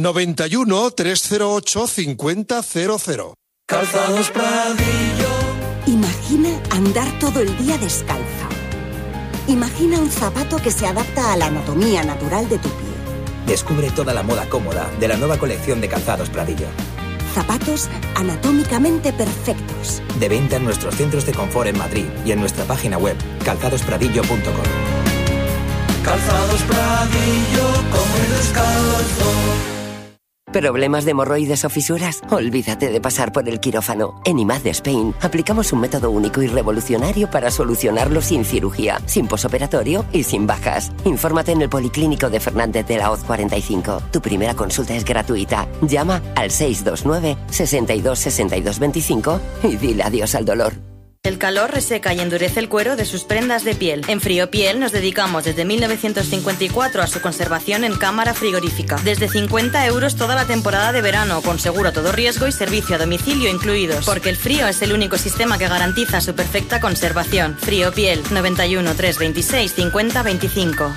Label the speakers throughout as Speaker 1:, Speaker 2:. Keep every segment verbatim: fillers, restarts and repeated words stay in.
Speaker 1: noventa y uno, trescientos ocho, cincuenta cero cero.
Speaker 2: Calzados Pradillo.
Speaker 3: Imagina andar todo el día descalza. Imagina un zapato que se adapta a la anatomía natural de tu pie.
Speaker 4: Descubre toda la moda cómoda de la nueva colección de Calzados Pradillo.
Speaker 3: Zapatos anatómicamente perfectos.
Speaker 4: De venta en nuestros centros de confort en Madrid y en nuestra página web calzados pradillo punto com.
Speaker 2: Calzados Pradillo, como el descalzo.
Speaker 5: ¿Problemas de hemorroides o fisuras? Olvídate de pasar por el quirófano. En I M A D Spain aplicamos un método único y revolucionario para solucionarlo sin cirugía, sin posoperatorio y sin bajas. Infórmate en el Policlínico de Fernández de la Hoz cuarenta y cinco. Tu primera consulta es gratuita. Llama al seis dos nueve, sesenta y dos, sesenta y dos veinticinco y dile adiós al dolor.
Speaker 6: El calor reseca y endurece el cuero de sus prendas de piel. En Friopiel nos dedicamos desde mil novecientos cincuenta y cuatro a su conservación en cámara frigorífica. Desde cincuenta euros toda la temporada de verano, con seguro a todo riesgo y servicio a domicilio incluidos. Porque el frío es el único sistema que garantiza su perfecta conservación. Friopiel, noventa y uno, trescientos veintiséis, cincuenta veinticinco.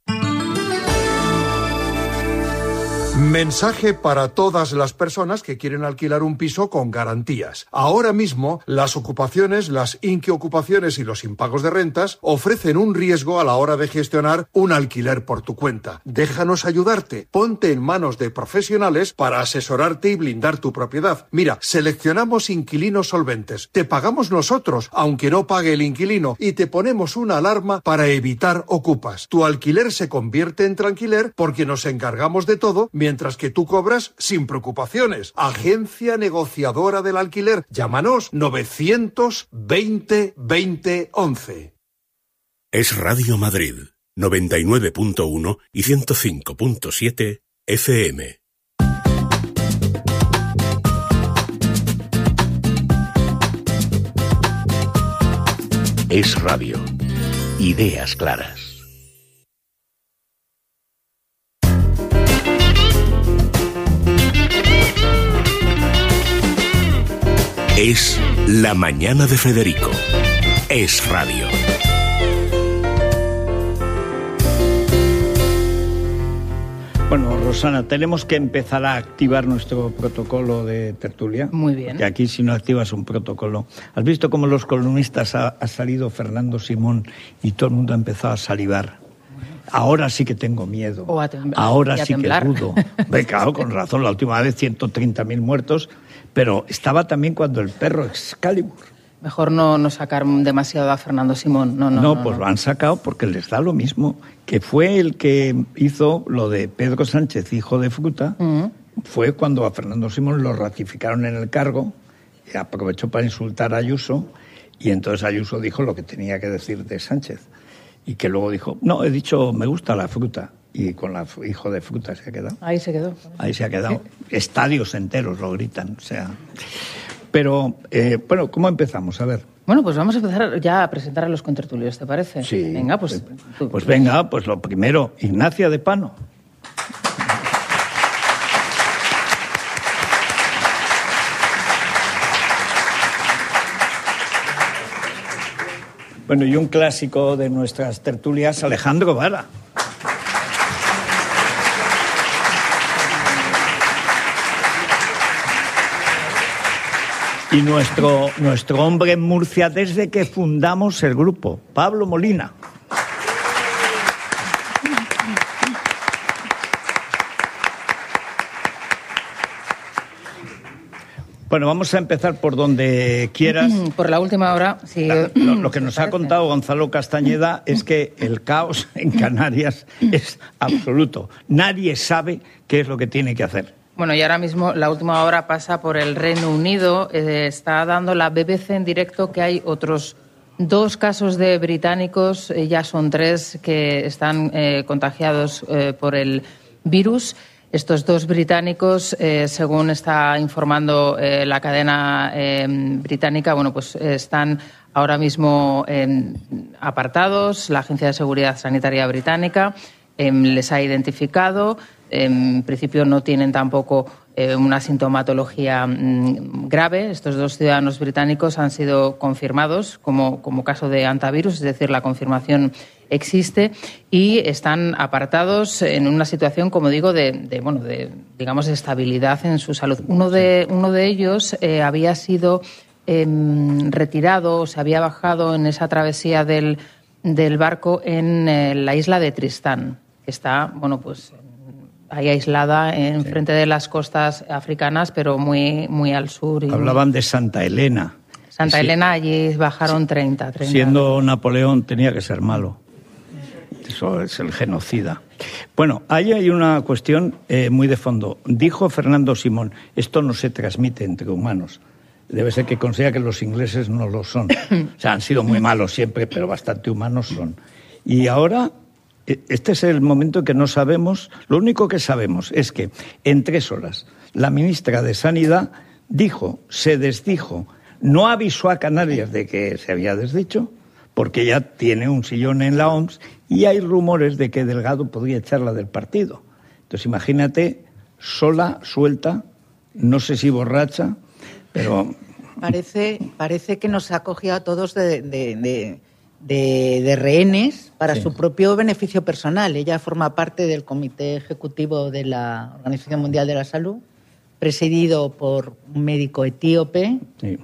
Speaker 1: Mensaje para todas las personas que quieren alquilar un piso con garantías. Ahora mismo, las ocupaciones, las inquiocupaciones y los impagos de rentas ofrecen un riesgo a la hora de gestionar un alquiler por tu cuenta. Déjanos ayudarte. Ponte en manos de profesionales para asesorarte y blindar tu propiedad. Mira, seleccionamos inquilinos solventes. Te pagamos nosotros, aunque no pague el inquilino, y te ponemos una alarma para evitar ocupas. Tu alquiler se convierte en tranquiler porque nos encargamos de todo, mientras que tú cobras sin preocupaciones. Agencia negociadora del alquiler. Llámanos novecientos veinte veinte once.
Speaker 7: Es Radio Madrid, noventa y nueve punto uno y ciento cinco punto siete F M. Es Radio. Ideas claras. Es La Mañana de Federico. Es Radio.
Speaker 8: Bueno, Rosana, tenemos que empezar a activar nuestro protocolo de tertulia.
Speaker 9: Muy bien.
Speaker 8: Que aquí si no activas un protocolo... ¿Has visto cómo los columnistas ha, ha salido Fernando Simón y todo el mundo ha empezado a salivar? Ahora sí que tengo miedo.
Speaker 9: O a temblar.
Speaker 8: Ahora
Speaker 9: y a
Speaker 8: sí
Speaker 9: temblar.
Speaker 8: que dudo. Ve, claro, con razón, la última vez ciento treinta mil muertos, pero estaba también cuando el perro Excalibur.
Speaker 9: Mejor no, no sacar demasiado a Fernando Simón. No, no,
Speaker 8: no,
Speaker 9: no
Speaker 8: pues
Speaker 9: no.
Speaker 8: lo han sacado porque les da lo mismo. Que fue el que hizo lo de Pedro Sánchez, hijo de fruta. Uh-huh. Fue cuando a Fernando Simón lo ratificaron en el cargo, y aprovechó para insultar a Ayuso, y entonces Ayuso dijo lo que tenía que decir de Sánchez. Y que luego dijo, no, he dicho, me gusta la fruta. Y con la hijo de fruta se ha quedado.
Speaker 9: Ahí se quedó.
Speaker 8: Ahí se ha quedado. ¿Sí? Estadios enteros lo gritan, o sea... Pero, eh, bueno, ¿cómo empezamos? A ver.
Speaker 9: Bueno, pues vamos a empezar ya a presentar a los contertulios, ¿te parece?
Speaker 8: Sí.
Speaker 9: Venga, pues...
Speaker 8: Pues, pues venga, pues lo primero, Ignacia de Pano. Bueno, y un clásico de nuestras tertulias, Alejandro Vara. Y nuestro, nuestro hombre en Murcia desde que fundamos el grupo, Pablo Molina. Bueno, vamos a empezar por donde quieras.
Speaker 9: Por la última hora, sí.
Speaker 8: Lo, lo que nos ha contado Gonzalo Castañeda es que el caos en Canarias es absoluto. Nadie sabe qué es lo que tiene que hacer.
Speaker 9: Bueno, y ahora mismo la última hora pasa por el Reino Unido. Eh, está dando la B B C en directo que hay otros dos casos de británicos, eh, ya son tres, que están eh, contagiados eh, por el virus. Estos dos británicos, eh, según está informando eh, la cadena eh, británica, bueno, pues eh, están ahora mismo eh, apartados. La Agencia de Seguridad Sanitaria Británica eh, les ha identificado. En principio no tienen tampoco eh, una sintomatología mmm, grave. Estos dos ciudadanos británicos han sido confirmados como, como caso de hantavirus, es decir, la confirmación existe, y están apartados en una situación, como digo, de, de bueno, de, digamos, de estabilidad en su salud. Uno de, uno de ellos eh, había sido eh, retirado, se había bajado en esa travesía del, del barco en eh, la isla de Tristán, que está, bueno, pues ahí aislada en sí. frente de las costas africanas, pero muy, muy al sur. Y
Speaker 8: hablaban de Santa Elena.
Speaker 9: Santa sí. Elena, allí bajaron treinta, treinta.
Speaker 8: Siendo Napoleón tenía que ser malo. Eso es el genocida. Bueno, ahí hay una cuestión eh, muy de fondo. Dijo Fernando Simón, esto no se transmite entre humanos. Debe ser que considera que los ingleses no lo son. O sea, han sido muy malos siempre, pero bastante humanos son. Y ahora, este es el momento en que no sabemos, lo único que sabemos es que en tres horas la ministra de Sanidad dijo, se desdijo, no avisó a Canarias de que se había desdicho, porque ya tiene un sillón en la O M S y hay rumores de que Delgado podría echarla del partido. Entonces imagínate, sola, suelta, no sé si borracha, pero...
Speaker 10: Parece, parece que nos ha cogido a todos de, de, de, de, de rehenes para sí. su propio beneficio personal. Ella forma parte del Comité Ejecutivo de la Organización Mundial de la Salud, presidido por un médico etíope. Sí.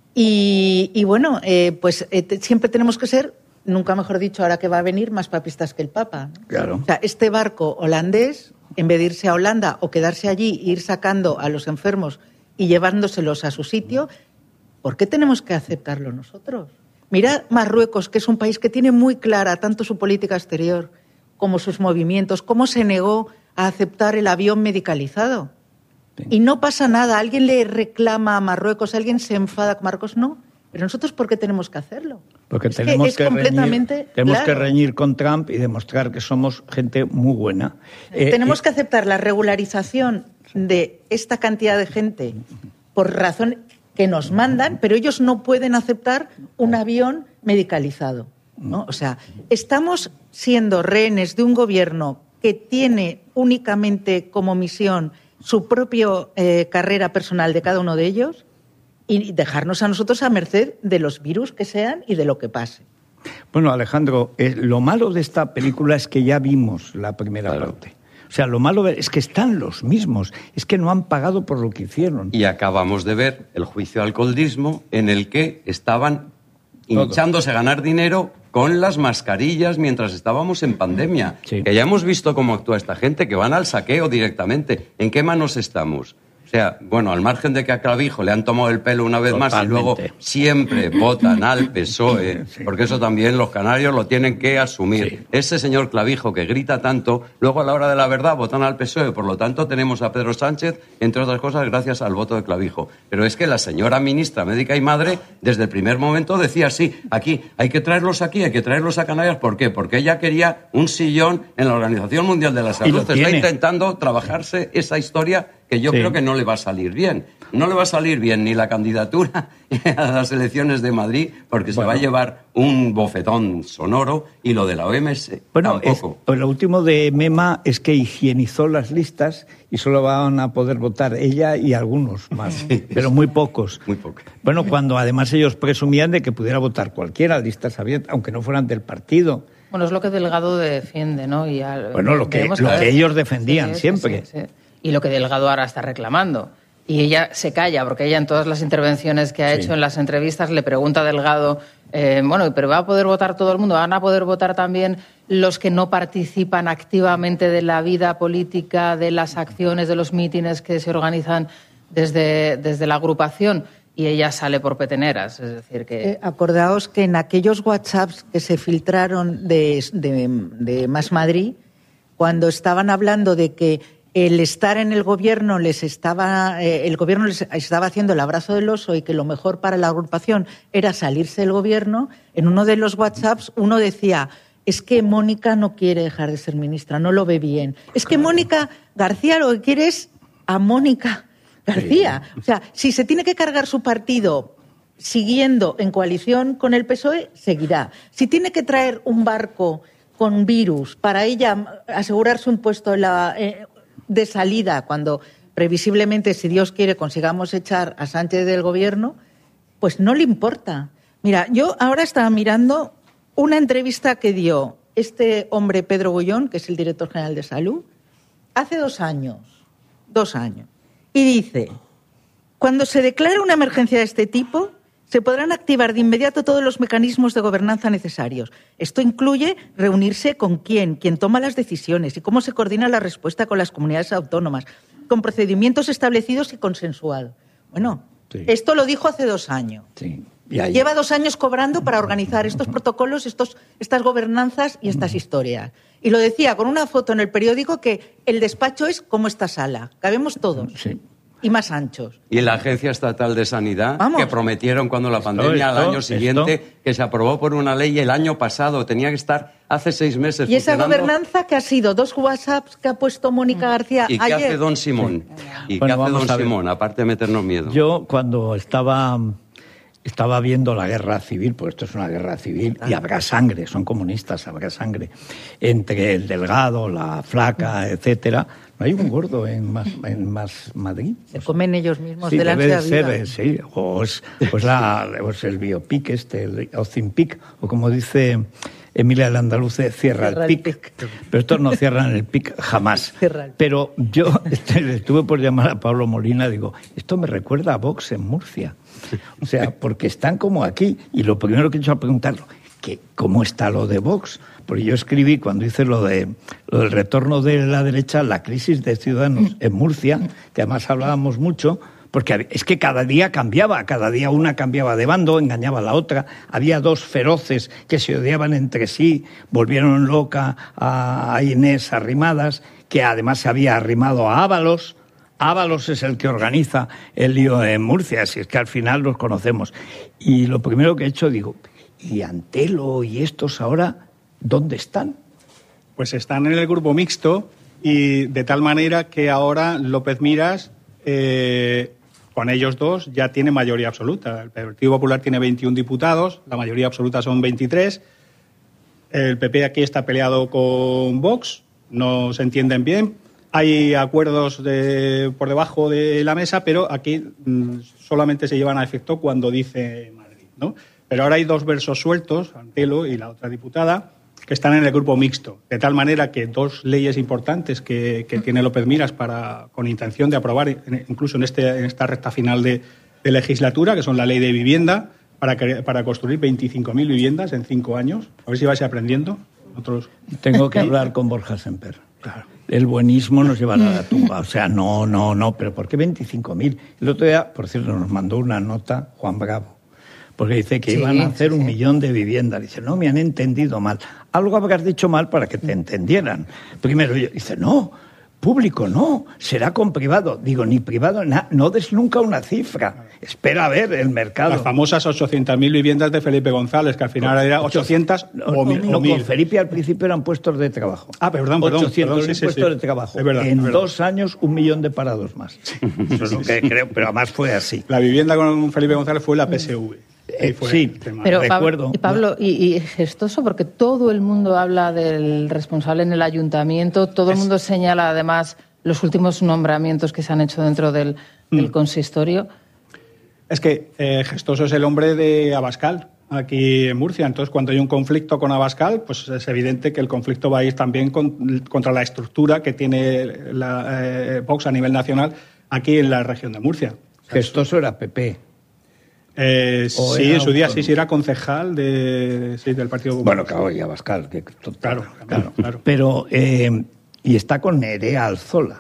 Speaker 10: Y, y bueno, eh, pues eh, te, siempre tenemos que ser, nunca mejor dicho, ahora que va a venir, más papistas que el Papa.
Speaker 8: Claro.
Speaker 10: O sea, este barco holandés, en vez de irse a Holanda o quedarse allí e ir sacando a los enfermos y llevándoselos a su sitio, ¿por qué tenemos que aceptarlo nosotros? Mirad Marruecos, que es un país que tiene muy clara tanto su política exterior como sus movimientos, cómo se negó a aceptar el avión medicalizado. Sí. Y no pasa nada, alguien le reclama a Marruecos, alguien se enfada con Marruecos, no. Pero nosotros, ¿por qué tenemos que hacerlo?
Speaker 8: Porque
Speaker 10: es
Speaker 8: tenemos,
Speaker 10: que, es
Speaker 8: que,
Speaker 10: completamente
Speaker 8: reñir, tenemos
Speaker 10: claro.
Speaker 8: que reñir con Trump y demostrar que somos gente muy buena.
Speaker 10: Eh, tenemos eh, que aceptar la regularización de esta cantidad de gente por razón que nos mandan, pero ellos no pueden aceptar un avión medicalizado, ¿no? O sea, estamos siendo rehenes de un gobierno que tiene únicamente como misión su propia eh, carrera personal de cada uno de ellos y dejarnos a nosotros a merced de los virus que sean y de lo que pase.
Speaker 8: Bueno, Alejandro, eh, lo malo de esta película es que ya vimos la primera claro. parte. O sea, lo malo es que están los mismos, es que no han pagado por lo que hicieron.
Speaker 11: Y acabamos de ver el juicio al coldismo en el que estaban hinchándose a ganar dinero con las mascarillas mientras estábamos en pandemia. Sí. Que ya hemos visto cómo actúa esta gente, que van al saqueo directamente. ¿En qué manos estamos? O sea, bueno, al margen de que a Clavijo le han tomado el pelo una vez Totalmente. más y luego siempre votan al P S O E, sí. porque eso también los canarios lo tienen que asumir. Sí. Ese señor Clavijo que grita tanto, luego a la hora de la verdad votan al P S O E. Por lo tanto, tenemos a Pedro Sánchez, entre otras cosas, gracias al voto de Clavijo. Pero es que la señora ministra médica y madre, desde el primer momento decía, sí, aquí, hay que traerlos aquí, hay que traerlos a Canarias. ¿Por qué? Porque ella quería un sillón en la Organización Mundial de la Salud. Está intentando trabajarse esa historia que yo sí. creo que no le va a salir bien. No le va a salir bien ni la candidatura a las elecciones de Madrid, porque bueno. se va a llevar un bofetón sonoro, y lo de la O M S
Speaker 8: bueno,
Speaker 11: tampoco.
Speaker 8: Es, lo último de Mema es que higienizó las listas y solo van a poder votar ella y algunos más, sí, pero muy pocos.
Speaker 11: Muy pocos.
Speaker 8: Bueno, cuando además ellos presumían de que pudiera votar cualquiera, listas abiertas, aunque no fueran del partido.
Speaker 9: Bueno, es lo que Delgado defiende, ¿no? Y al,
Speaker 8: bueno, lo que, lo que ellos defendían sí, siempre.
Speaker 9: Sí, sí, sí. Y lo que Delgado ahora está reclamando. Y ella se calla, porque ella en todas las intervenciones que ha sí. hecho en las entrevistas le pregunta a Delgado, eh, bueno, pero ¿va a poder votar todo el mundo? ¿Van a poder votar también los que no participan activamente de la vida política, de las acciones, de los mítines que se organizan desde, desde la agrupación? Y ella sale por peteneras, es decir que...
Speaker 10: Eh, acordaos que en aquellos WhatsApps que se filtraron de, de, de Más Madrid, cuando estaban hablando de que el estar en el gobierno les estaba, eh, el gobierno les estaba haciendo el abrazo del oso y que lo mejor para la agrupación era salirse del gobierno, en uno de los WhatsApps uno decía, es que Mónica no quiere dejar de ser ministra, no lo ve bien. Es que Mónica García lo que quiere es a Mónica García. O sea, si se tiene que cargar su partido siguiendo en coalición con el P S O E, seguirá. Si tiene que traer un barco con virus para ella asegurarse un puesto en la... Eh, de salida, cuando previsiblemente, si Dios quiere, consigamos echar a Sánchez del gobierno, pues no le importa. Mira, yo ahora estaba mirando una entrevista que dio este hombre, Pedro Gullón, que es el director general de Salud, hace dos años, dos años, y dice, cuando se declare una emergencia de este tipo, se podrán activar de inmediato todos los mecanismos de gobernanza necesarios. Esto incluye reunirse con quién, quién toma las decisiones y cómo se coordina la respuesta con las comunidades autónomas, con procedimientos establecidos y consensuados. Bueno, sí. Esto lo dijo hace dos años.
Speaker 8: Sí. Y ahí...
Speaker 10: Lleva dos años cobrando para organizar estos protocolos, estos, estas gobernanzas y estas historias. Y lo decía con una foto en el periódico que el despacho es como esta sala. Cabemos todos. Sí. Y más anchos.
Speaker 11: Y la Agencia Estatal de Sanidad, Vamos. que prometieron cuando la pandemia esto, al año siguiente, esto. que se aprobó por una ley el año pasado, tenía que estar hace seis meses.
Speaker 10: Y esa gobernanza que ha sido dos WhatsApps que ha puesto Mónica García
Speaker 11: ¿Y
Speaker 10: ayer.
Speaker 11: qué hace don Simón? Sí. ¿Y bueno, qué hace don Simón, aparte de meternos miedo?
Speaker 8: Yo cuando estaba... Estaba viendo la guerra civil, pues esto es una guerra civil, y habrá sangre, son comunistas, habrá sangre, entre el delgado, la flaca, etcétera. No hay un gordo en Más, en Más Madrid.
Speaker 10: Se comen ellos mismos
Speaker 8: sí,
Speaker 10: delante
Speaker 8: debe
Speaker 10: de la
Speaker 8: ser, sí, o es pues la, pues el biopic este, el Ozimpic, o como dice Emilia el Andaluce, cierra, cierra el, pic. el pic. Pero estos no cierran el pic jamás. Pero yo este, estuve por llamar a Pablo Molina, digo, esto me recuerda a Vox en Murcia. O sea, porque están como aquí, y lo primero que he hecho es preguntarlo, que ¿cómo está lo de Vox? Porque yo escribí, cuando hice lo, de, lo del retorno de la derecha, la crisis de Ciudadanos en Murcia, que además hablábamos mucho, porque es que cada día cambiaba, cada día una cambiaba de bando, engañaba a la otra, había dos feroces que se odiaban entre sí, volvieron loca a Inés Arrimadas, que además se había arrimado a Ábalos. Ábalos es el que organiza el lío en Murcia, así es que al final los conocemos. Y lo primero que he hecho, digo, ¿y Antelo y estos ahora dónde están?
Speaker 12: Pues están en el grupo mixto, y de tal manera que ahora López Miras, eh, con ellos dos, ya tiene mayoría absoluta. El Partido Popular tiene veintiún diputados, la mayoría absoluta son veintitrés. El P P aquí está peleado con Vox, no se entienden bien. Hay acuerdos de, por debajo de la mesa, pero aquí mmm, solamente se llevan a efecto cuando dice Madrid, ¿no? Pero ahora hay dos versos sueltos, Antelo y la otra diputada, que están en el grupo mixto, de tal manera que dos leyes importantes que, que tiene López Miras para, con intención de aprobar, incluso en, este, en esta recta final de, de legislatura, que son la ley de vivienda, para, que, para construir veinticinco mil viviendas en cinco años. A ver si vais aprendiendo. Otros...
Speaker 8: Tengo que hablar con Borja Semper. Claro. El buenismo nos llevará a la tumba. O sea, no, no, no, pero ¿por qué veinticinco mil? El otro día, por cierto, nos mandó una nota Juan Bravo, porque dice que sí, iban a hacer sí, un sí. millón de viviendas. Dice, no, me han entendido mal. Algo habrás dicho mal para que te entendieran. Primero, dice, no, público no, será con privado. Digo, ni privado, na, no des nunca una cifra. Espera a ver el mercado.
Speaker 12: Las famosas ochocientas mil viviendas de Felipe González, que al final era ochocientas
Speaker 8: no,
Speaker 12: o mil.
Speaker 8: No, con Felipe al principio eran puestos de trabajo.
Speaker 12: Ah, perdón, perdón.
Speaker 8: ochocientos mil
Speaker 12: sí, sí,
Speaker 8: puestos
Speaker 12: sí.
Speaker 8: de trabajo.
Speaker 12: Es verdad,
Speaker 8: en
Speaker 12: es verdad.
Speaker 8: dos años, un millón de parados más. Sí. Eso es lo que creo, pero además fue así.
Speaker 12: La vivienda con Felipe González fue la P S V.
Speaker 8: Eh, sí,
Speaker 9: pero
Speaker 8: recuerdo.
Speaker 9: Pablo, y, Pablo y, y gestoso, porque todo el mundo habla del responsable en el ayuntamiento, todo el mundo señala además los últimos nombramientos que se han hecho dentro del, del consistorio.
Speaker 12: Es que eh, gestoso es el hombre de Abascal, aquí en Murcia. Entonces, cuando hay un conflicto con Abascal, pues es evidente que el conflicto va a ir también con, contra la estructura que tiene la, eh, Vox a nivel nacional aquí en la región de Murcia.
Speaker 8: Gestoso era P P.
Speaker 12: Eh, sí, en su día sí, sí era concejal de, sí, del Partido Popular.
Speaker 8: Bueno, claro, y Abascal. Que,
Speaker 12: claro, claro, claro.
Speaker 8: Pero, eh, y está con Nerea Alzola.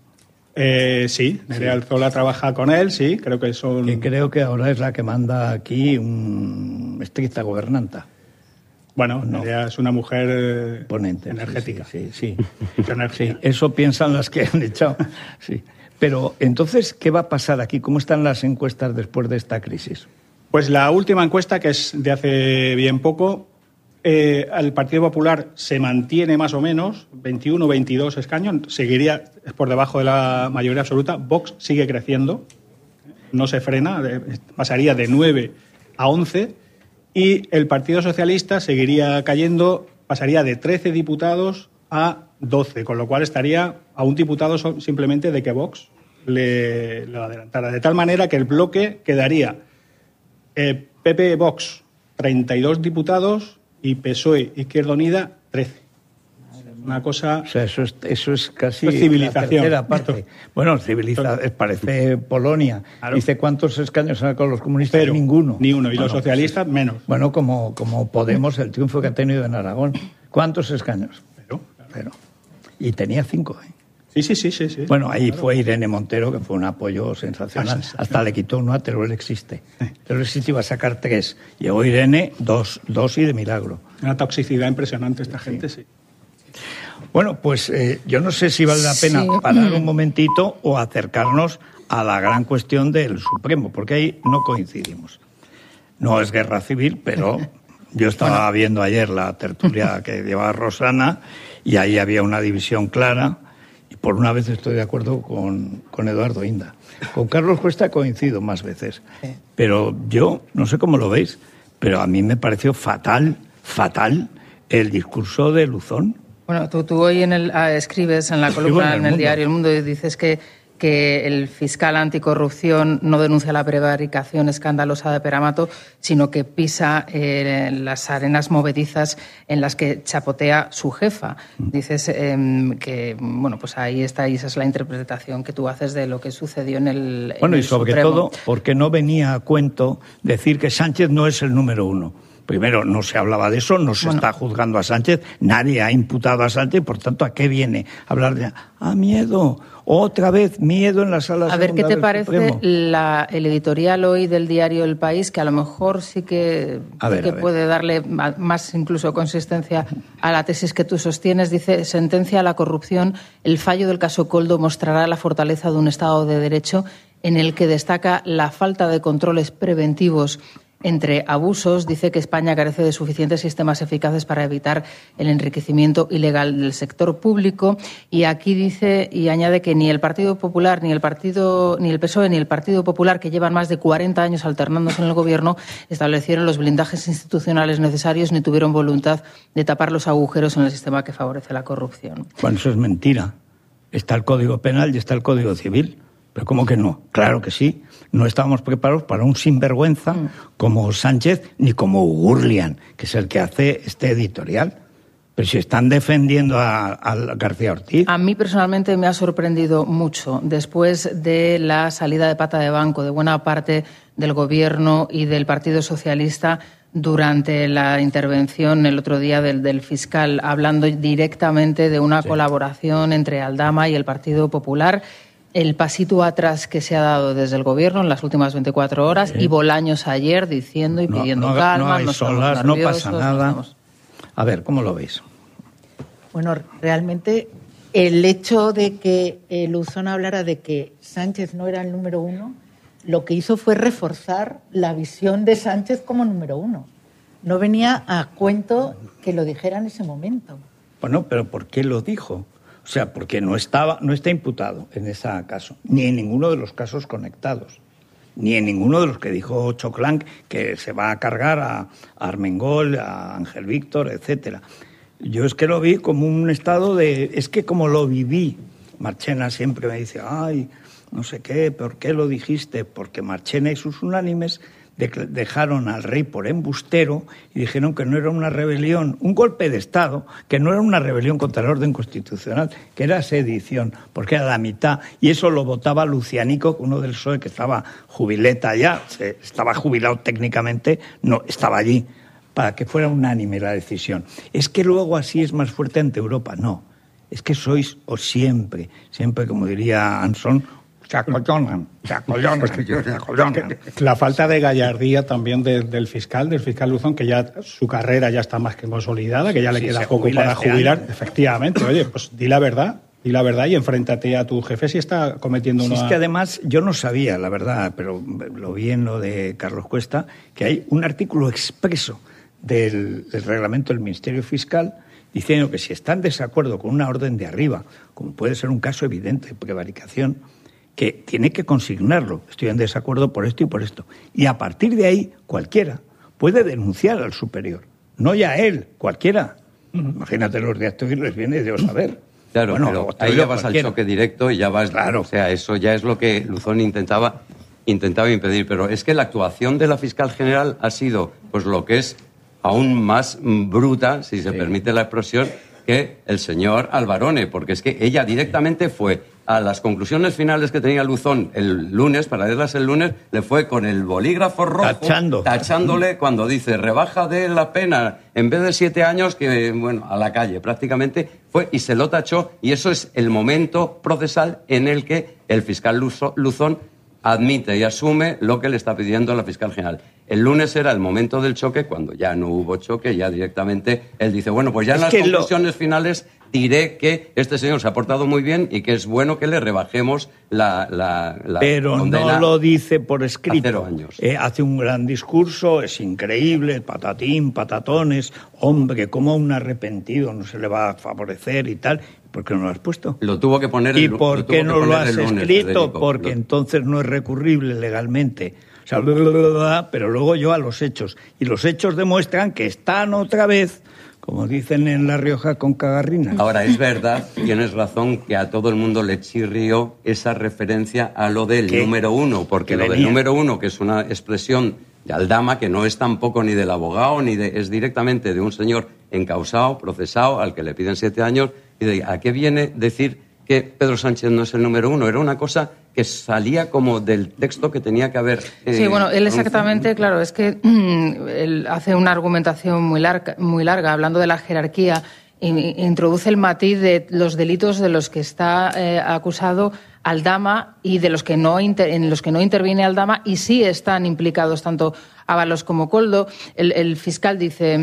Speaker 12: Eh, sí, Nerea sí. Alzola trabaja con él, sí, creo que son...
Speaker 8: Que creo que ahora es la que manda aquí un estricta gobernanta.
Speaker 12: Bueno, no. Nerea es una mujer
Speaker 8: ponente,
Speaker 12: energética.
Speaker 8: Sí, sí, sí. sí. Eso piensan las que han echado. Sí. Pero, entonces, ¿qué va a pasar aquí? ¿Cómo están las encuestas después de esta crisis?
Speaker 12: Pues la última encuesta, que es de hace bien poco, eh, el Partido Popular se mantiene más o menos, veintiuno, veintidós escaños, seguiría por debajo de la mayoría absoluta. Vox sigue creciendo, no se frena, pasaría de nueve a once, y el Partido Socialista seguiría cayendo, pasaría de trece diputados a doce, con lo cual estaría a un diputado simplemente de que Vox le, le adelantara. De tal manera que el bloque quedaría eh, P P Vox treinta y dos diputados y P S O E Izquierda Unida trece. Una cosa...
Speaker 8: O sea, eso es, eso es casi
Speaker 12: es civilización.
Speaker 8: La tercera parte. Bueno, civiliza, parece Polonia. Claro. Dice, ¿cuántos escaños han sacado los comunistas?
Speaker 12: Pero,
Speaker 8: ninguno.
Speaker 12: Ni uno. Y
Speaker 8: bueno,
Speaker 12: los socialistas, menos.
Speaker 8: Bueno, como, como Podemos, el triunfo que ha tenido en Aragón. ¿Cuántos escaños?
Speaker 12: Pero, claro.
Speaker 8: Pero. Y tenía cinco, ¿eh?
Speaker 12: Sí, sí, sí, sí, sí.
Speaker 8: Bueno, ahí claro. fue Irene Montero, que fue un apoyo sensacional. Ah, Hasta le quitó uno a Teruel Existe. Teruel Existe iba a sacar tres. Llegó Irene, dos, dos y de milagro.
Speaker 12: Una toxicidad impresionante esta gente, sí. sí.
Speaker 8: Bueno, pues eh, yo no sé si vale la pena sí. parar un momentito o acercarnos a la gran cuestión del Supremo, porque ahí no coincidimos. No es guerra civil, pero yo estaba bueno. viendo ayer la tertulia que llevaba Rosana y ahí había una división clara y por una vez estoy de acuerdo con, con Eduardo Inda. Con Carlos Cuesta coincido más veces, sí. pero yo no sé cómo lo veis, pero a mí me pareció fatal, fatal el discurso de Luzón.
Speaker 9: Bueno, tú, tú hoy en el, ah, escribes en la columna en el, en el diario El Mundo y dices que, que el fiscal anticorrupción no denuncia la prevaricación escandalosa de Peramato, sino que pisa eh, las arenas movedizas en las que chapotea su jefa. Dices eh, que, bueno, pues ahí está, y esa es la interpretación que tú haces de lo que sucedió en el en
Speaker 8: Bueno,
Speaker 9: el
Speaker 8: y sobre
Speaker 9: Supremo.
Speaker 8: todo, porque no venía a cuento decir que Sánchez no es el número uno. Primero, no se hablaba de eso, no se bueno. está juzgando a Sánchez, nadie ha imputado a Sánchez, por tanto, ¿a qué viene? Hablar de, ah, miedo, otra vez, miedo en la sala
Speaker 9: A ver, ¿qué te parece
Speaker 8: la,
Speaker 9: el editorial hoy del diario El País, que a lo mejor sí que,
Speaker 8: a ver,
Speaker 9: sí que
Speaker 8: a ver.
Speaker 9: puede darle más incluso consistencia a la tesis que tú sostienes? Dice, sentencia a la corrupción, el fallo del caso Koldo mostrará la fortaleza de un Estado de Derecho en el que destaca la falta de controles preventivos entre abusos. Dice que España carece de suficientes sistemas eficaces para evitar el enriquecimiento ilegal del sector público. Y aquí dice y añade que ni el Partido Popular, ni el Partido, ni el P S O E, ni el Partido Popular, que llevan más de cuarenta años alternándose en el gobierno, establecieron los blindajes institucionales necesarios ni tuvieron voluntad de tapar los agujeros en el sistema que favorece la corrupción.
Speaker 8: Bueno, eso es mentira. Está el Código Penal y está el Código Civil. ¿Pero cómo que no? Claro que sí. No estábamos preparados para un sinvergüenza mm. como Sánchez ni como Gurlian, que es el que hace este editorial. Pero si están defendiendo a, a García Ortiz.
Speaker 9: A mí personalmente me ha sorprendido mucho, después de la salida de pata de banco de buena parte del Gobierno y del Partido Socialista, durante la intervención el otro día del, del fiscal, hablando directamente de una sí. colaboración entre Aldama y el Partido Popular. El pasito atrás que se ha dado desde el Gobierno en las últimas veinticuatro horas sí. y Bolaños ayer diciendo y pidiendo
Speaker 8: no, no,
Speaker 9: calma,
Speaker 8: no,
Speaker 9: no,
Speaker 8: solas, no pasa nada. No estamos... A ver, ¿cómo lo veis?
Speaker 10: Bueno, realmente el hecho de que eh, Luzón hablara de que Sánchez no era el número uno, lo que hizo fue reforzar la visión de Sánchez como número uno. No venía a cuento que lo dijera en ese momento.
Speaker 8: Bueno, pero ¿por qué lo dijo? O sea, porque no estaba, no está imputado en ese caso, ni en ninguno de los casos conectados, ni en ninguno de los que dijo Choclanc, que se va a cargar a, a Armengol, a Ángel Víctor, etcétera. Yo es que lo vi como un estado de... Es que como lo viví, Marchena siempre me dice, ay, no sé qué, ¿por qué lo dijiste? Porque Marchena y sus unánimes dejaron al rey por embustero y dijeron que no era una rebelión, un golpe de Estado, que no era una rebelión contra el orden constitucional, que era sedición, porque era la mitad, y eso lo votaba Lucianico, uno del P S O E que estaba jubileta ya, estaba jubilado técnicamente, no estaba allí, para que fuera unánime la decisión. Es que luego así es más fuerte ante Europa, no, es que sois, o siempre, siempre, como diría Anson, se acollonan, se acollonan, se acollonan.
Speaker 12: La falta de gallardía también de, del fiscal, del fiscal Luzón, que ya su carrera ya está más que consolidada, que ya le sí, queda poco para este jubilar. Año. Efectivamente, oye, pues di la verdad, di la verdad y enfréntate a tu jefe si está cometiendo
Speaker 8: sí,
Speaker 12: una...
Speaker 8: Es que además yo no sabía, la verdad, pero lo vi en lo de Carlos Cuesta, que hay un artículo expreso del, del reglamento del Ministerio Fiscal diciendo que si está en desacuerdo con una orden de arriba, como puede ser un caso evidente de prevaricación, que tiene que consignarlo. Estoy en desacuerdo por esto y por esto. Y a partir de ahí, cualquiera puede denunciar al superior. No ya él, cualquiera. Uh-huh. Imagínate los de acto y les viene de saber.
Speaker 11: Claro, bueno, pero ahí ya vas cualquiera. Al choque directo y ya vas...
Speaker 8: Claro.
Speaker 11: O sea, eso ya es lo que Luzón intentaba, intentaba impedir. Pero es que la actuación de la fiscal general ha sido pues lo que es aún más bruta, si se sí. permite la expresión, que el señor Alvarone, porque es que ella directamente fue a las conclusiones finales que tenía Luzón el lunes, para leerlas el lunes, le fue con el bolígrafo rojo,
Speaker 8: Tachando.
Speaker 11: tachándole cuando dice rebaja de la pena, en vez de siete años, que bueno, a la calle prácticamente, fue y se lo tachó, y eso es el momento procesal en el que el fiscal Luzón admite y asume lo que le está pidiendo la fiscal general. El lunes era el momento del choque, cuando ya no hubo choque, ya directamente él dice, bueno, pues ya en las conclusiones lo... finales diré que este señor se ha portado muy bien y que es bueno que le rebajemos la, la, la
Speaker 8: Pero
Speaker 11: condena.
Speaker 8: No lo dice por escrito.
Speaker 11: A cero años.
Speaker 8: Eh, hace un gran discurso, es increíble, patatín, patatones, hombre, como un arrepentido no se le va a favorecer y tal. ¿Por qué no lo has puesto?
Speaker 11: Lo tuvo que poner
Speaker 8: el
Speaker 11: lunes.
Speaker 8: ¿Y por qué no lo has escrito? Federico. Porque
Speaker 11: lo...
Speaker 8: entonces no es recurrible legalmente. O sea, bla, bla, bla, bla, pero luego yo a los hechos. Y los hechos demuestran que están otra vez, como dicen en La Rioja, con cagarrinas.
Speaker 11: Ahora, es verdad, tienes razón, que a todo el mundo le chirrió esa referencia a lo del ¿Qué? número uno, porque lo venía? del número uno, que es una expresión de Aldama, que no es tampoco ni del abogado, ni de, es directamente de un señor encausado, procesado, al que le piden siete años, y de, ¿a qué viene decir que Pedro Sánchez no es el número uno? Era una cosa que salía como del texto que tenía que haber...
Speaker 9: Eh, sí, bueno, él exactamente, claro, es que mm, él hace una argumentación muy larga, muy larga hablando de la jerarquía, e introduce el matiz de los delitos de los que está eh, acusado Aldama y de los que no inter, en los que no interviene Aldama, y sí están implicados tanto Ábalos como Koldo. El, el fiscal dice,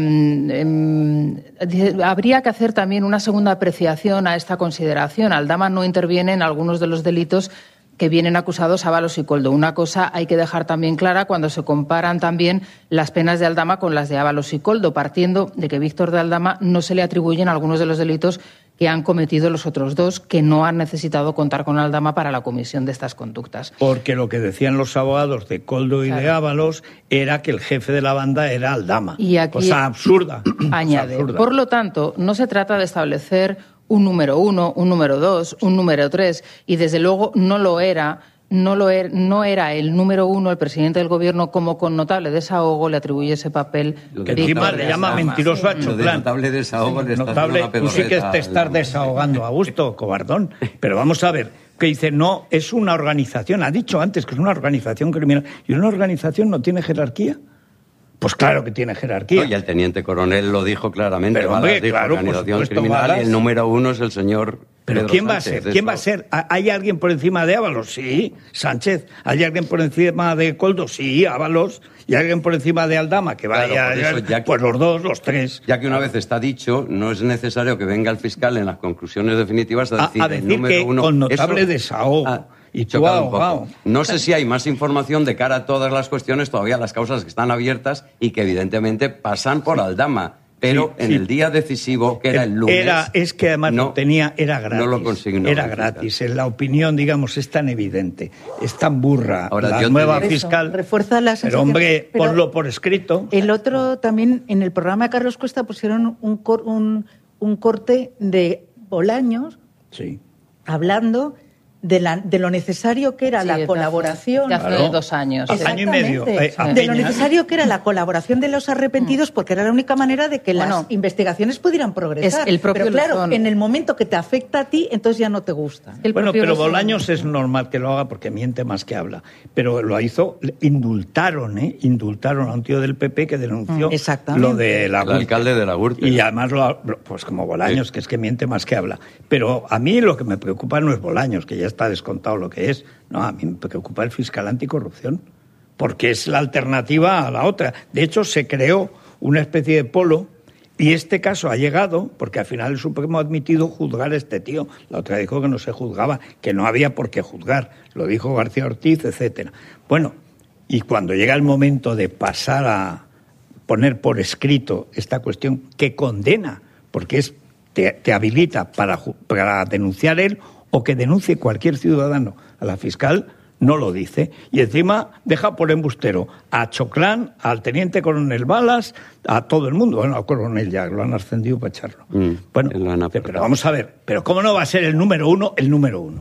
Speaker 9: mmm, dice, habría que hacer también una segunda apreciación a esta consideración. Aldama no interviene en algunos de los delitos que vienen acusados Ábalos y Koldo. Una cosa hay que dejar también clara cuando se comparan también las penas de Aldama con las de Ábalos y Koldo, partiendo de que Víctor de Aldama no se le atribuyen algunos de los delitos que han cometido los otros dos, que no han necesitado contar con Aldama para la comisión de estas conductas.
Speaker 8: Porque lo que decían los abogados de Koldo y claro. de Ábalos era que el jefe de la banda era Aldama.
Speaker 9: Y aquí
Speaker 8: cosa absurda.
Speaker 9: Añade,
Speaker 8: absurda.
Speaker 9: Por lo tanto, no se trata de establecer un número uno, un número dos, un número tres, y desde luego no lo era, no lo er, no era el número uno, el presidente del gobierno, como con notable desahogo le atribuye ese papel.
Speaker 8: Que encima le llama mentiroso a Choclán.
Speaker 11: De notable desahogo le
Speaker 8: notable, tú sí que te estás desahogando a gusto, cobardón. Pero vamos a ver, que dice, no, es una organización, ha dicho antes que es una organización criminal, y una organización no tiene jerarquía. Pues claro que tiene jerarquía.
Speaker 11: No, y el teniente coronel lo dijo claramente.
Speaker 8: Pero hombre,
Speaker 11: dijo,
Speaker 8: claro,
Speaker 11: organización
Speaker 8: por supuesto,
Speaker 11: criminal,
Speaker 8: Balas.
Speaker 11: y el número uno es el señor
Speaker 8: Pero
Speaker 11: Pedro
Speaker 8: ¿quién
Speaker 11: Sánchez,
Speaker 8: va a ser?
Speaker 11: eso.
Speaker 8: ¿Quién va a ser? ¿Hay alguien por encima de Ábalos? Sí, Sánchez. ¿Hay alguien por encima de Koldo? Sí, Ábalos. ¿Y alguien por encima de Aldama? Que vaya,
Speaker 11: claro, por eso, ya que,
Speaker 8: pues los dos, los tres.
Speaker 11: Ya que una vez está dicho, no es necesario que venga el fiscal en las conclusiones definitivas a decir,
Speaker 8: a, a decir
Speaker 11: el número
Speaker 8: que
Speaker 11: uno,
Speaker 8: con notable
Speaker 11: eso,
Speaker 8: desahogo.
Speaker 11: Ah,
Speaker 8: y tú ahogado.
Speaker 11: No sé si hay más información de cara a todas las cuestiones, todavía las causas que están abiertas y que evidentemente pasan por Aldama. Pero sí, en sí. el día decisivo, que era el lunes...
Speaker 8: Era, es que además no, tenía, era gratis.
Speaker 11: No lo consignó.
Speaker 8: Era gratis. En la opinión, digamos, es tan evidente, es tan burra. Ahora, la nueva
Speaker 10: te...
Speaker 8: fiscal...
Speaker 10: Eso, refuerza la
Speaker 8: sensación. Pero, hombre, pero ponlo por escrito.
Speaker 10: El otro también, en el programa de Carlos Cuesta pusieron un, cor, un, un corte de Bolaños
Speaker 8: sí.
Speaker 10: hablando... De, la, de lo necesario que era
Speaker 9: sí,
Speaker 10: la colaboración.
Speaker 9: De hace claro. dos años.
Speaker 8: Año y medio. Eh,
Speaker 10: de lo necesario que era la colaboración de los arrepentidos, porque era la única manera de que
Speaker 9: bueno,
Speaker 10: las investigaciones pudieran progresar.
Speaker 9: Es el propio
Speaker 10: pero claro,
Speaker 9: Luzón.
Speaker 10: En el momento que te afecta a ti, entonces ya no te gusta.
Speaker 8: El bueno, pero Luzón. Bolaños es normal que lo haga porque miente más que habla. Pero lo hizo, indultaron, ¿eh? Indultaron a un tío del P P que denunció
Speaker 10: mm,
Speaker 8: lo de la
Speaker 11: el alcalde de la Gürtel.
Speaker 8: Y además, lo, pues como Bolaños, sí. que es que miente más que habla. Pero a mí lo que me preocupa no es Bolaños, que ya está descontado lo que es. No, a mí me preocupa el fiscal anticorrupción, porque es la alternativa a la otra. De hecho, se creó una especie de polo y este caso ha llegado porque al final el Supremo ha admitido juzgar a este tío. La otra dijo que no se juzgaba, que no había por qué juzgar. Lo dijo García Ortiz, etcétera. Bueno, y cuando llega el momento de pasar a poner por escrito esta cuestión que condena, porque es te, te habilita para, para denunciar él o que denuncie cualquier ciudadano a la fiscal, no lo dice. Y encima deja por embustero a Choclán, al teniente coronel Balas, a todo el mundo. Bueno, al coronel ya, lo han ascendido para echarlo. Mm, bueno, pero vamos a ver, ¿pero cómo no va a ser el número uno el número uno?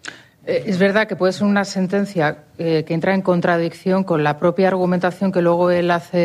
Speaker 9: Eh, es verdad que puede ser una sentencia eh, que entra en contradicción con la propia argumentación que luego él hace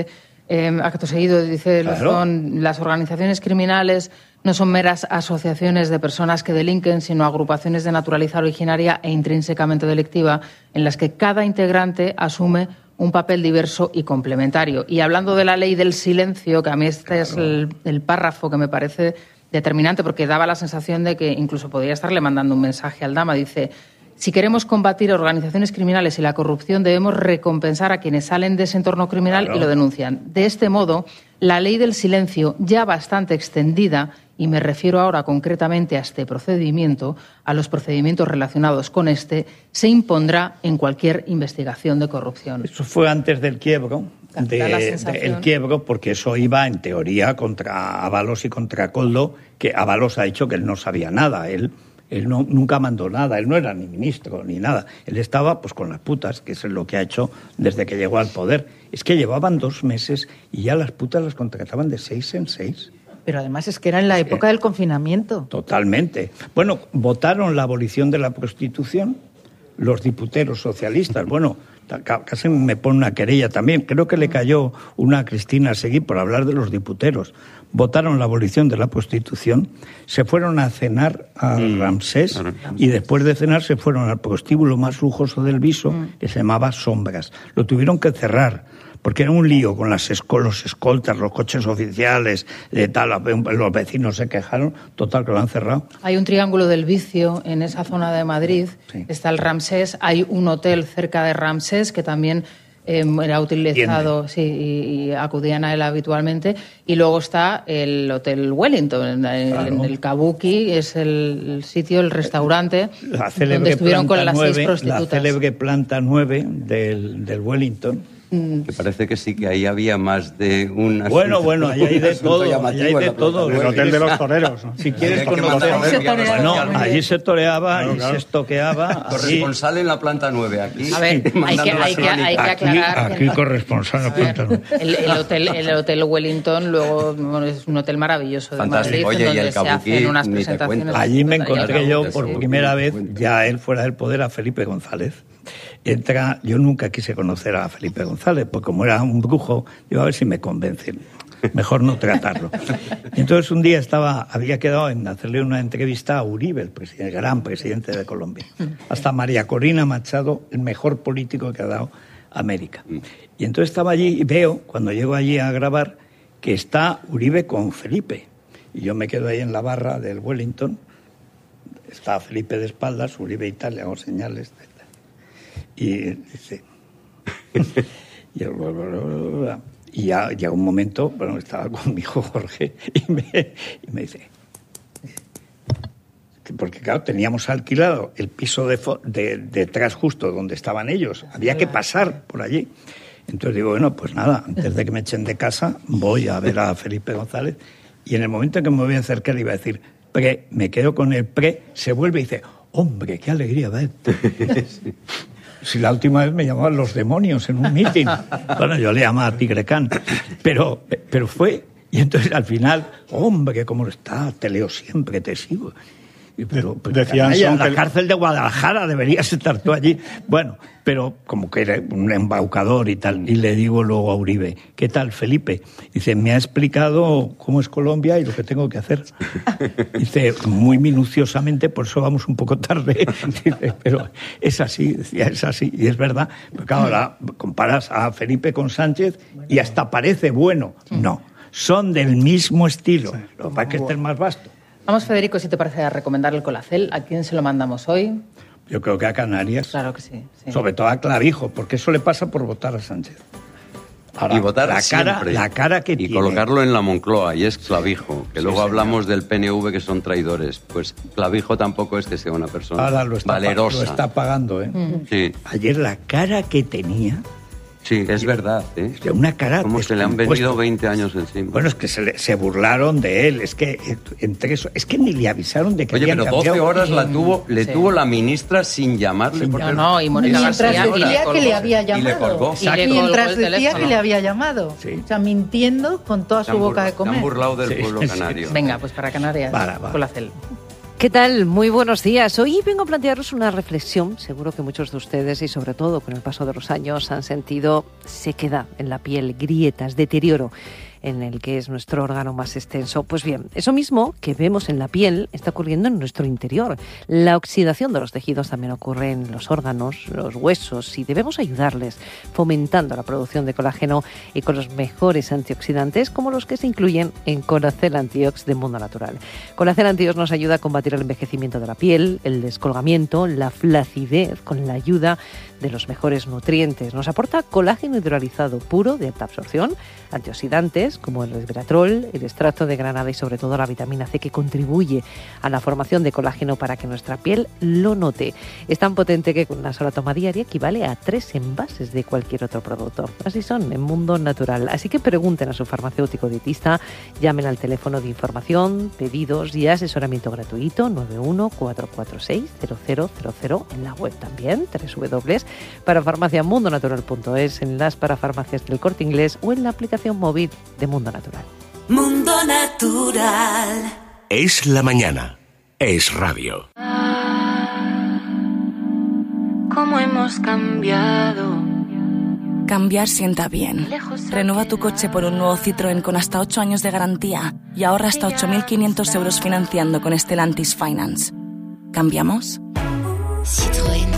Speaker 9: Eh, acto seguido, dice
Speaker 8: Claro.
Speaker 9: Luzón, las organizaciones criminales no son meras asociaciones de personas que delinquen, sino agrupaciones de naturaleza originaria e intrínsecamente delictiva, en las que cada integrante asume un papel diverso y complementario. Y hablando de la ley del silencio, que a mí este claro. es el, el párrafo que me parece determinante, porque daba la sensación de que incluso podría estarle mandando un mensaje al Dama, dice: si queremos combatir organizaciones criminales y la corrupción, debemos recompensar a quienes salen de ese entorno criminal claro. y lo denuncian. De este modo, la ley del silencio, ya bastante extendida, y me refiero ahora concretamente a este procedimiento, a los procedimientos relacionados con este, se impondrá en cualquier investigación de corrupción.
Speaker 8: Eso fue antes del quiebro, de, de, el quiebro, porque eso iba en teoría contra Ábalos y contra Koldo, que Ábalos ha dicho que él no sabía nada, él... Él no, nunca mandó nada, él no era ni ministro ni nada. Él estaba pues con las putas, que es lo que ha hecho desde que llegó al poder. Es que llevaban dos meses y ya las putas las contrataban de seis en seis.
Speaker 10: Pero además es que era en la época del confinamiento.
Speaker 8: Totalmente. Bueno, votaron la abolición de la prostitución los diputeros socialistas. Bueno, casi me pone una querella también. Creo que le cayó una a Cristina Seguí por hablar de los diputeros. Votaron la abolición de la prostitución, se fueron a cenar a mm, Ramsés claro. y después de cenar se fueron al prostíbulo más lujoso del Viso, mm. que se llamaba Sombras. Lo tuvieron que cerrar porque era un lío con las escol- los escoltas, los coches oficiales, de tal, los vecinos se quejaron, total que lo han cerrado.
Speaker 9: Hay un triángulo del vicio en esa zona de Madrid, sí. está el Ramsés, hay un hotel cerca de Ramsés que también eh, era utilizado sí, y, y acudían a él habitualmente, y luego está el Hotel Wellington, en, claro. en el Kabuki, es el, el sitio, el restaurante donde estuvieron con las
Speaker 8: nueve,
Speaker 9: seis prostitutas.
Speaker 8: La célebre planta nueve del, del Wellington.
Speaker 11: Me parece que sí, que ahí había más de una...
Speaker 8: Bueno, bueno, ahí hay de todo, ahí hay de todo.
Speaker 12: El hotel de los toreros. ¿No?
Speaker 8: Si quieres conocer... Bueno, allí se toreaba,
Speaker 12: claro,
Speaker 8: allí
Speaker 12: claro.
Speaker 8: se estoqueaba.
Speaker 11: Corresponsal en la planta nueve, aquí.
Speaker 9: A ver, hay que, hay que, hay que aclarar...
Speaker 8: Aquí, aquí corresponsal en la planta nueve.
Speaker 9: El, el, hotel, el Hotel Wellington, luego, bueno, es un hotel maravilloso de
Speaker 11: Fantástico.
Speaker 9: Madrid,
Speaker 11: Oye,
Speaker 9: donde
Speaker 11: y el
Speaker 9: se hacen unas presentaciones...
Speaker 8: Allí me encontré yo por primera vez, ya él fuera del poder, a Felipe González. Entra, yo nunca quise conocer a Felipe González, porque como era un brujo, digo, a ver si me convencen. Mejor no tratarlo. Y entonces un día estaba, había quedado en hacerle una entrevista a Uribe, el, presidente, el gran presidente de Colombia. Hasta María Corina Machado, el mejor político que ha dado América. Y entonces estaba allí y veo, cuando llego allí a grabar, que está Uribe con Felipe. Y yo me quedo ahí en la barra del Wellington. Está Felipe de espaldas, Uribe y tal, le hago señales. Y dice... y, el, y ya llega un momento, bueno, estaba con mi hijo Jorge, y me, y me dice... Porque claro, teníamos alquilado el piso de, de, detrás justo donde estaban ellos. Había que pasar por allí. Entonces digo, bueno, pues nada, antes de que me echen de casa, voy a ver a Felipe González. Y en el momento en que me voy a acercar, le iba a decir, pre, me quedo con el pre, se vuelve y dice, hombre, qué alegría da esto. Si la última vez me llamaban los demonios en un mitin. Bueno, yo le llamaba Tigre Can. Pero, pero fue... Y entonces al final, hombre, ¿cómo está? Te leo siempre, te sigo. Y pero, pero
Speaker 12: Decían
Speaker 8: canalla, en la
Speaker 12: que...
Speaker 8: cárcel de Guadalajara deberías estar tú allí. Bueno, pero como que era un embaucador y tal. Y le digo luego a Uribe, ¿qué tal, Felipe? Dice, me ha explicado cómo es Colombia y lo que tengo que hacer. Dice, muy minuciosamente, por eso vamos un poco tarde. Dice, pero es así, decía, es así. Y es verdad. Pero claro, ahora comparas a Felipe con Sánchez y hasta parece bueno. No, son del mismo estilo. Lo que pasa es que este es más vasto.
Speaker 9: Vamos, Federico, si te parece, a recomendar el Colacel. ¿A quién se lo mandamos hoy?
Speaker 8: Yo creo que a Canarias.
Speaker 9: Claro que sí. sí.
Speaker 8: Sobre todo a Clavijo, porque eso le pasa por votar a Sánchez. Ahora,
Speaker 11: y votar
Speaker 8: la cara,
Speaker 11: siempre.
Speaker 8: La cara que
Speaker 11: y
Speaker 8: tiene.
Speaker 11: colocarlo en la Moncloa, y es Clavijo. Que
Speaker 8: sí,
Speaker 11: luego
Speaker 8: señor.
Speaker 11: hablamos del P N V, que son traidores. Pues Clavijo tampoco es que sea una persona
Speaker 8: Ahora lo está,
Speaker 11: valerosa.
Speaker 8: Lo está pagando, ¿eh?
Speaker 9: Mm.
Speaker 11: Sí.
Speaker 8: Ayer la cara que tenía...
Speaker 11: Sí, es verdad, ¿eh?
Speaker 8: Una cara...
Speaker 11: Como se le han venido veinte años encima.
Speaker 8: Bueno, es que se, le, se burlaron de él, es que entre eso, es que ni le avisaron de que
Speaker 11: Oye,
Speaker 8: habían
Speaker 11: pero
Speaker 8: cambiado.
Speaker 11: doce horas la tuvo, le
Speaker 9: sí.
Speaker 11: tuvo la ministra sin llamarle.
Speaker 9: Sí,
Speaker 11: porque...
Speaker 9: No, no, y Mónica
Speaker 10: Mientras
Speaker 9: García
Speaker 10: decía
Speaker 9: y
Speaker 10: que le había
Speaker 11: Y le
Speaker 10: llamado.
Speaker 11: colgó.
Speaker 9: Y le
Speaker 10: Mientras
Speaker 9: colgó el
Speaker 10: decía
Speaker 9: teléfono.
Speaker 10: que le había llamado.
Speaker 8: Sí.
Speaker 10: O sea, mintiendo con toda
Speaker 11: Se
Speaker 10: su
Speaker 11: han
Speaker 10: boca
Speaker 11: burla-
Speaker 10: de
Speaker 11: se
Speaker 10: comer.
Speaker 11: han burlado del
Speaker 8: Sí,
Speaker 11: pueblo
Speaker 8: sí.
Speaker 11: canario.
Speaker 9: Venga, pues para Canarias,
Speaker 8: Para, para.
Speaker 9: Colacel.
Speaker 13: ¿Qué tal? Muy buenos días. Hoy vengo a plantearos una reflexión. Seguro que muchos de ustedes, y sobre todo con el paso de los años, han sentido sequedad en la piel, grietas, deterioro en el que es nuestro órgano más extenso. Pues bien, eso mismo que vemos en la piel está ocurriendo en nuestro interior. La oxidación de los tejidos también ocurre en los órganos, los huesos, y debemos ayudarles fomentando la producción de colágeno y con los mejores antioxidantes como los que se incluyen en Colacel Antiox de Mundo Natural. Colacel Antiox nos ayuda a combatir el envejecimiento de la piel, el descolgamiento, la flacidez con la ayuda de los mejores nutrientes. Nos aporta colágeno hidrolizado puro de alta absorción, antioxidantes como el resveratrol, el extracto de granada y sobre todo la vitamina C, que contribuye a la formación de colágeno para que nuestra piel lo note. Es tan potente que con una sola toma diaria equivale a tres envases de cualquier otro producto. Así son en Mundo Natural. Así que pregunten a su farmacéutico dietista, llamen al teléfono de información, pedidos y asesoramiento gratuito nueve uno cuatro cuatro seis cero cero cero cero, en la web también doble u doble u doble u punto parafarmaciamundonatural punto es, en las parafarmacias del Corte Inglés o en la aplicación móvil de Mundo Natural.
Speaker 2: Mundo Natural.
Speaker 7: Es la mañana. Es radio.
Speaker 14: ¿Cómo hemos cambiado?
Speaker 15: Cambiar sienta bien. Renueva tu coche por un nuevo Citroën con hasta ocho años de garantía y ahorra hasta ocho mil quinientos euros financiando con Stellantis Finance. ¿Cambiamos?
Speaker 14: Citroën.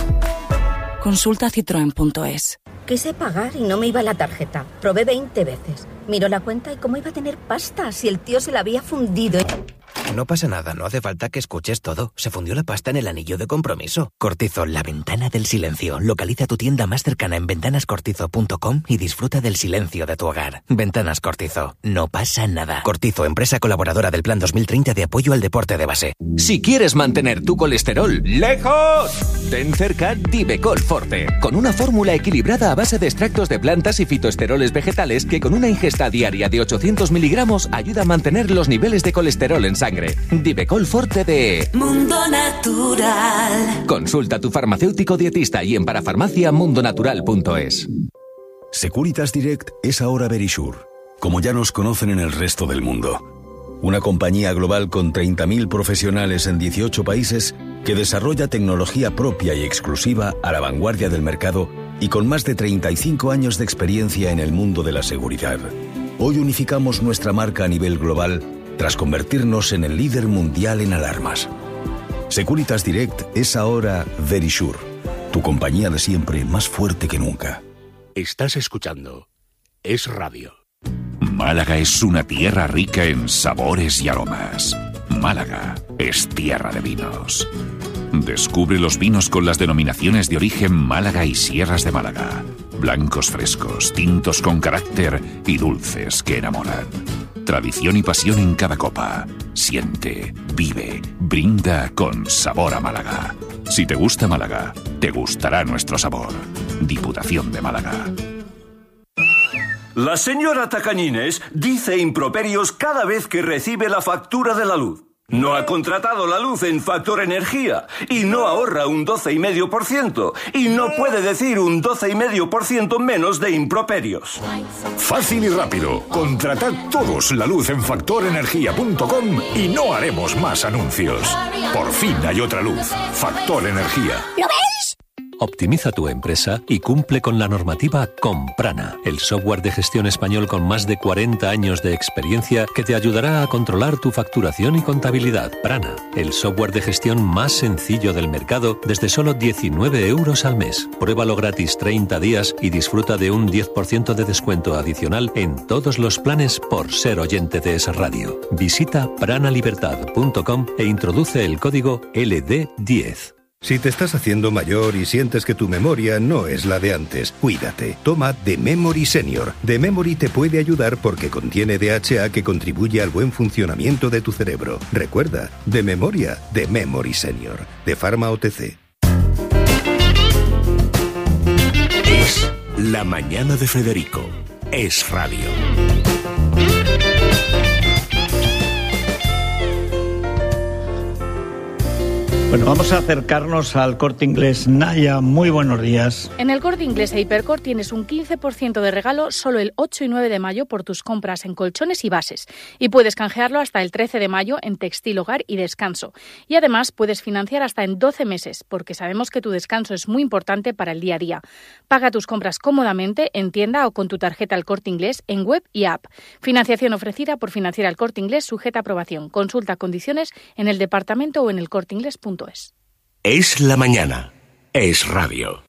Speaker 15: Consulta citroen punto es.
Speaker 16: Quise pagar y no me iba la tarjeta. Probé veinte veces. Miró la cuenta y cómo iba a tener pasta si el tío se la había fundido.
Speaker 17: No pasa nada, no hace falta que escuches todo. Se fundió la pasta en el anillo de compromiso. Cortizo, la ventana del silencio. Localiza tu tienda más cercana en ventanas cortizo punto com y disfruta del silencio de tu hogar. Ventanas Cortizo, no pasa nada. Cortizo, empresa colaboradora del Plan dos mil treinta de apoyo al deporte de base.
Speaker 18: Si quieres mantener tu colesterol lejos, ten cerca Divecol Forte, con una fórmula equilibrada a base de extractos de plantas y fitoesteroles vegetales que con una ingesta diaria de ochocientos miligramos ayuda a mantener los niveles de colesterol en sangre. Divecol Forte de
Speaker 2: Mundo Natural.
Speaker 18: Consulta a tu farmacéutico dietista y en parafarmacia mundo natural punto es.
Speaker 19: Securitas Direct es ahora Verisure, como ya nos conocen en el resto del mundo. Una compañía global con treinta mil profesionales en dieciocho países que desarrolla tecnología propia y exclusiva a la vanguardia del mercado y con más de treinta y cinco años de experiencia en el mundo de la seguridad. Hoy unificamos nuestra marca a nivel global tras convertirnos en el líder mundial en alarmas. Securitas Direct es ahora Verisure, tu compañía de siempre más fuerte que nunca.
Speaker 7: Estás escuchando Es Radio.
Speaker 20: Málaga es una tierra rica en sabores y aromas. Málaga es tierra de vinos. Descubre los vinos con las denominaciones de origen Málaga y Sierras de Málaga. Blancos frescos, tintos con carácter y dulces que enamoran. Tradición y pasión en cada copa. Siente, vive, brinda con sabor a Málaga. Si te gusta Málaga, te gustará nuestro sabor. Diputación de Málaga.
Speaker 21: La señora Tacañines dice improperios cada vez que recibe la factura de la luz. No ha contratado la luz en Factor Energía y no ahorra un doce coma cinco por ciento y no puede decir un doce coma cinco por ciento menos de improperios.
Speaker 22: Fácil y rápido. Contratad todos la luz en factor energía punto com y no haremos más anuncios. Por fin hay otra luz. Factor Energía.
Speaker 23: ¿Lo veis? Optimiza tu empresa y cumple con la normativa Comprana, el software de gestión español con más de cuarenta años de experiencia que te ayudará a controlar tu facturación y contabilidad. Prana, el software de gestión más sencillo del mercado desde solo diecinueve euros al mes. Pruébalo gratis treinta días y disfruta de un diez por ciento de descuento adicional en todos los planes por ser oyente de Es Radio. Visita prana libertad punto com e introduce el código L D diez.
Speaker 24: Si te estás haciendo mayor y sientes que tu memoria no es la de antes, cuídate. Toma The Memory Senior. The Memory te puede ayudar porque contiene D H A que contribuye al buen funcionamiento de tu cerebro. Recuerda, de memoria, The Memory Senior. De Pharma O T C.
Speaker 7: Es la mañana de Federico. Es Radio.
Speaker 8: Bueno, vamos a acercarnos al Corte Inglés. Naya, muy buenos días.
Speaker 3: En el Corte Inglés e Hipercor tienes un quince por ciento de regalo solo el ocho y nueve de mayo por tus compras en colchones y bases. Y puedes canjearlo hasta el trece de mayo en textil, hogar y descanso. Y además puedes financiar hasta en doce meses, porque sabemos que tu descanso es muy importante para el día a día. Paga tus compras cómodamente en tienda o con tu tarjeta El Corte Inglés en web y app. Financiación ofrecida por Financiera El Corte Inglés, sujeta a aprobación. Consulta condiciones en el departamento o en el corte inglés punto es.
Speaker 7: Es la mañana. Es radio.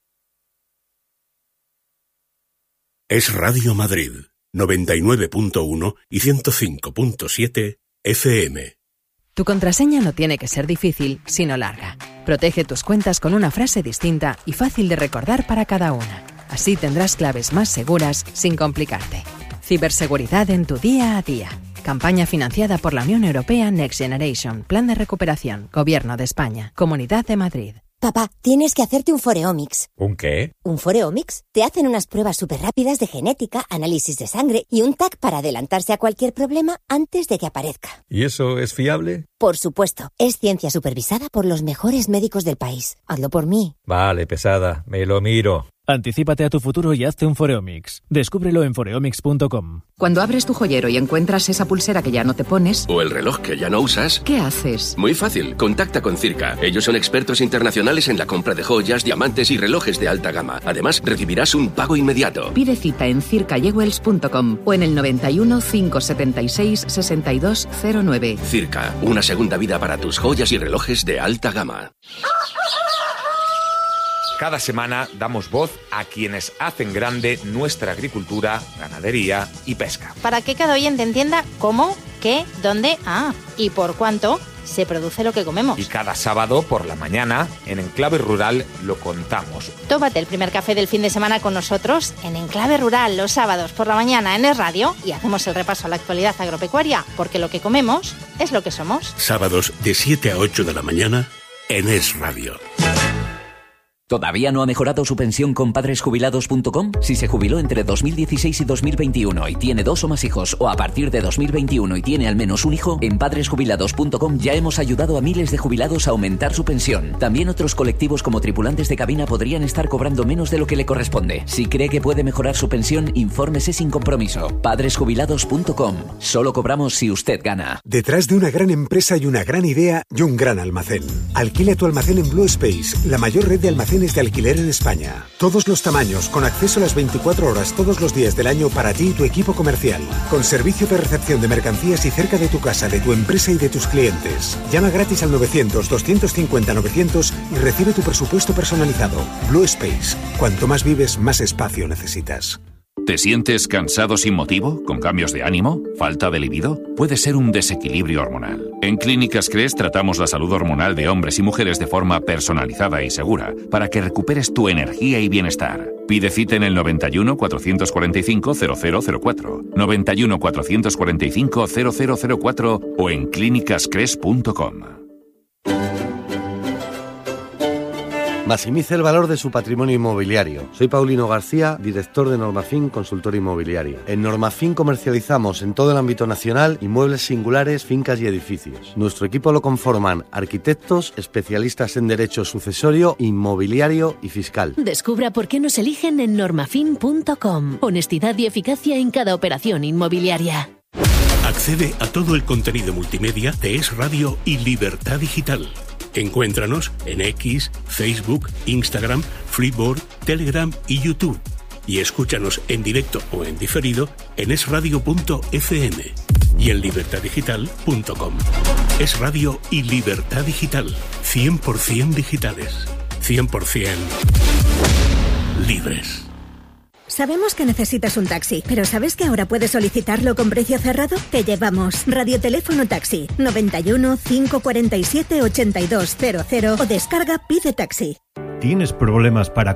Speaker 7: Es Radio Madrid, noventa y nueve punto uno y ciento cinco punto siete F M.
Speaker 4: Tu contraseña no tiene que ser difícil, sino larga. Protege tus cuentas con una frase distinta y fácil de recordar para cada una. Así tendrás claves más seguras sin complicarte. Ciberseguridad en tu día a día. Campaña financiada por la Unión Europea Next Generation. Plan de recuperación. Gobierno de España. Comunidad de Madrid.
Speaker 5: Papá, tienes que hacerte un Foreomics.
Speaker 6: ¿Un qué?
Speaker 5: ¿Un Foreomics? Te hacen unas pruebas súper rápidas de genética, análisis de sangre y un T A C para adelantarse a cualquier problema antes de que aparezca.
Speaker 6: ¿Y eso es fiable?
Speaker 5: Por supuesto. Es ciencia supervisada por los mejores médicos del país. Hazlo por mí.
Speaker 6: Vale, pesada. Me lo miro.
Speaker 25: Anticípate a tu futuro y hazte un Foreomics. Descúbrelo en foreomics punto com.
Speaker 26: Cuando abres tu joyero y encuentras esa pulsera que ya no te pones...
Speaker 27: o el reloj que ya no usas...
Speaker 26: ¿qué haces?
Speaker 27: Muy fácil. Contacta con Circa. Ellos son expertos internacionales en la compra de joyas, diamantes y relojes de alta gama. Además, recibirás un pago inmediato.
Speaker 26: Pide cita en circa jewels punto com o en el noventa y uno, cinco setenta y seis, sesenta y dos cero nueve.
Speaker 27: Circa. Una segunda vida para tus joyas y relojes de alta gama.
Speaker 28: Cada semana damos voz a quienes hacen grande nuestra agricultura, ganadería y pesca.
Speaker 29: Para que cada oyente entienda cómo, qué, dónde, ah, y por cuánto se produce lo que comemos.
Speaker 28: Y cada sábado por la mañana, en Enclave Rural, lo contamos.
Speaker 29: Tómate el primer café del fin de semana con nosotros en Enclave Rural los sábados por la mañana en Es Radio y hacemos el repaso a la actualidad agropecuaria, porque lo que comemos es lo que somos.
Speaker 7: Sábados de siete a ocho de la mañana en Es Radio.
Speaker 30: ¿Todavía no ha mejorado su pensión con padres jubilados punto com? Si se jubiló entre dos mil dieciséis y dos mil veintiuno y tiene dos o más hijos, o a partir de dos mil veintiuno y tiene al menos un hijo, en padres jubilados punto com ya hemos ayudado a miles de jubilados a aumentar su pensión. También otros colectivos como tripulantes de cabina podrían estar cobrando menos de lo que le corresponde. Si cree que puede mejorar su pensión, infórmese sin compromiso. padres jubilados punto com. Solo cobramos si usted gana.
Speaker 31: Detrás de una gran empresa hay una gran idea y un gran almacén. Alquila tu almacén en Blue Space, la mayor red de almacenes de alquiler en España. Todos los tamaños, con acceso a las veinticuatro horas todos los días del año para ti y tu equipo comercial. Con servicio de recepción de mercancías y cerca de tu casa, de tu empresa y de tus clientes. Llama gratis al novecientos, doscientos cincuenta, novecientos y recibe tu presupuesto personalizado. Blue Space. Cuanto más vives, más espacio necesitas.
Speaker 20: ¿Te sientes cansado sin motivo? ¿Con cambios de ánimo? ¿Falta de libido? Puede ser un desequilibrio hormonal. En Clínicas Cres tratamos la salud hormonal de hombres y mujeres de forma personalizada y segura para que recuperes tu energía y bienestar. Pide cita en el noventa y uno, cuatrocientos cuarenta y cinco, cero cero cero cuatro, noventa y uno, cuatrocientos cuarenta y cinco, cero cero cero cuatro o en clínicas cres punto com.
Speaker 32: Maximice el valor de su patrimonio inmobiliario. Soy Paulino García, director de Normafin Consultor Inmobiliario. En Normafin comercializamos en todo el ámbito nacional inmuebles singulares, fincas y edificios. Nuestro equipo lo conforman arquitectos, especialistas en derecho sucesorio, inmobiliario y fiscal.
Speaker 33: Descubra por qué nos eligen en normafin punto com. Honestidad y eficacia en cada operación inmobiliaria.
Speaker 7: Accede a todo el contenido multimedia de Es Radio y Libertad Digital. Encuéntranos en X, Facebook, Instagram, Flipboard, Telegram y YouTube. Y escúchanos en directo o en diferido en es radio punto efe eme y en libertad digital punto com. Es Radio y Libertad Digital. cien por ciento digitales. cien por ciento libres.
Speaker 34: Sabemos que necesitas un taxi, pero ¿sabes que ahora puedes solicitarlo con precio cerrado? Te llevamos Radioteléfono Taxi noventa y uno, cinco cuarenta y siete, ochenta y dos cero cero o descarga Pide Taxi.
Speaker 35: ¿Tienes problemas para